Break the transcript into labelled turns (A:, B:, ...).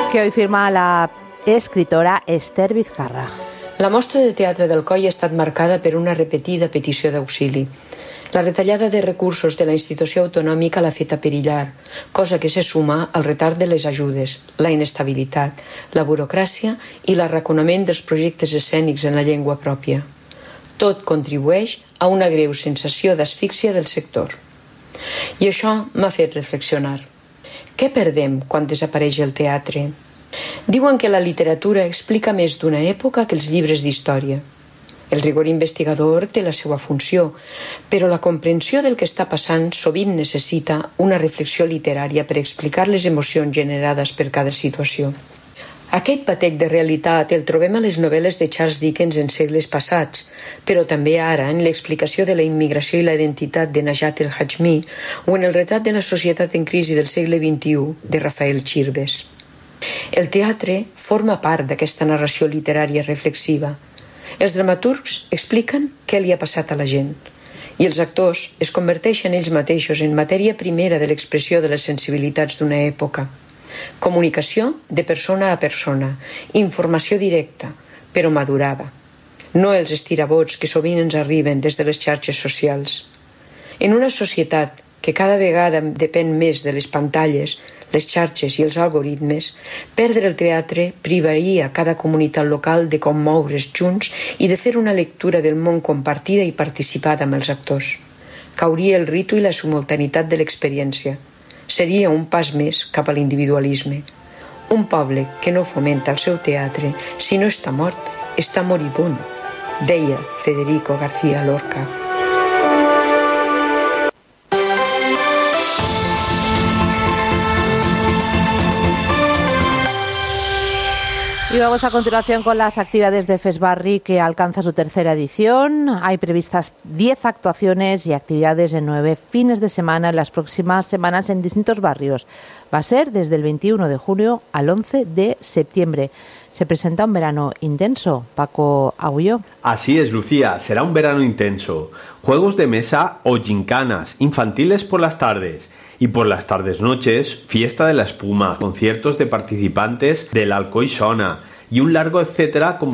A: que hoy firma la escritora Esther Vizcarra.
B: La mostra de teatre d'Alcoi ha estat marcada per una repetida petició d'auxili. La retallada de recursos de la institució autonòmica l'ha fet perillar, cosa que se suma al retard de les ajudes, la inestabilitat, la burocràcia i l'arraconament dels projectes escènics en la llengua pròpia. Tot contribueix a una greu sensació d'asfíxia del sector. I això m'ha fet reflexionar. Què perdem quan desapareix el teatre? Diuen que la literatura explica més d'una època que els llibres d'història. El rigor investigador té la seva funció, però la comprensió del que està passant sovint necessita una reflexió literària per explicar les emocions generades per cada situació. Aquest batec de realitat el trobem a les novel·les de Charles Dickens en segles passats, però també ara en l'explicació de la immigració i la identitat de Najat el-Hajmi o en el retrat de la societat en crisi del segle XXI de Rafael Chirves. El teatre forma part d'aquesta narració literària reflexiva. Els dramaturgs expliquen què li ha passat a la gent i els actors es converteixen ells mateixos en matèria primera de l'expressió de les sensibilitats d'una època. Comunicació de persona a persona, informació directa, però madurada. No els estirabots que sovint ens arriben des de les xarxes socials. En una societat que cada vegada depèn més de les pantalles, les xarxes i els algoritmes, perdre el teatre privaria cada comunitat local de com moure's junts i de fer una lectura del món compartida i participada amb els actors. Cauria el ritu i la simultaneïtat de l'experiència. Seria un pas més cap a l'individualisme. Un poble que no fomenta el seu teatre, si no està mort, està moribund, deia Federico García Lorca.
A: Y vamos a continuación con las actividades de Fesbarri, que alcanza su tercera edición. Hay previstas 10 actuaciones y actividades en 9 fines de semana en las próximas semanas en distintos barrios. Va a ser desde el 21 de junio al 11 de septiembre. Se presenta un verano intenso. Paco Agulló.
C: Así es, Lucía. Será un verano intenso. Juegos de mesa o gincanas infantiles por las tardes. Y por las tardes-noches, fiesta de la espuma, conciertos de participantes del Alcoi Sona y un largo etcétera como